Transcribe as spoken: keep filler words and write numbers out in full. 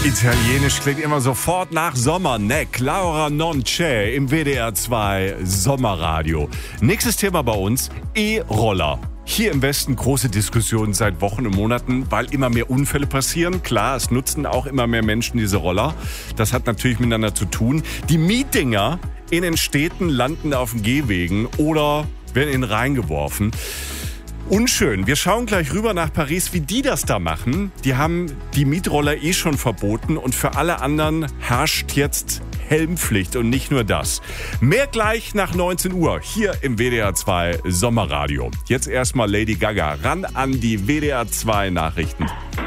Italienisch klingt immer sofort nach Sommer, ne? Laura Non c'è im W D R zwei Sommerradio. Nächstes Thema bei uns, E-Roller. Hier im Westen große Diskussionen seit Wochen und Monaten, weil immer mehr Unfälle passieren. Klar, es nutzen auch immer mehr Menschen diese Roller. Das hat natürlich miteinander zu tun. Die Mietdinger in den Städten landen auf den Gehwegen oder werden in den Rhein geworfen. Unschön. Wir schauen gleich rüber nach Paris, wie die das da machen. Die haben die Mietroller eh schon verboten und für alle anderen herrscht jetzt Helmpflicht und nicht nur das. Mehr gleich nach neunzehn Uhr hier im W D R zwei Sommerradio. Jetzt erstmal Lady Gaga ran an die W D R zwei Nachrichten.